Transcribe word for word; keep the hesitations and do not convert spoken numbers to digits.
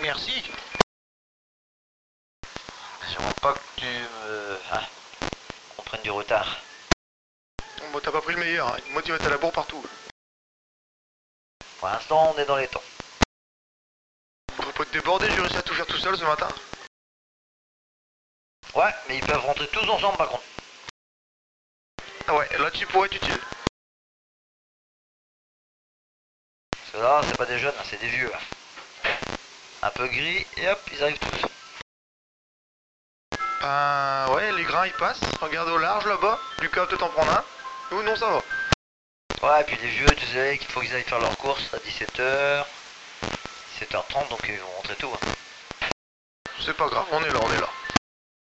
merci. J'aimerais pas que tu me... Ah, qu'on prenne du retard. Bon, t'as pas pris le meilleur, hein. Moi tu vas à la bourre partout. Pour l'instant, on est dans les temps. Faut pas te déborder, j'ai réussi à tout faire tout seul ce matin. Ouais, mais ils peuvent rentrer tous ensemble par contre. Ah ouais, là tu pourrais être utile. Parce que là, c'est pas des jeunes, hein, c'est des vieux. Là. Un peu gris, et hop, ils arrivent tous. Euh, ouais, les grains ils passent. Regarde au large là-bas. Lucas peut t'en prendre un. Nous, non, ça va. Ouais, et puis les vieux, tu sais qu'il faut qu'ils aillent faire leur course à dix-sept heures. dix-sept heures trente, donc ils vont rentrer tôt. Hein. C'est pas grave, on est là, on est là.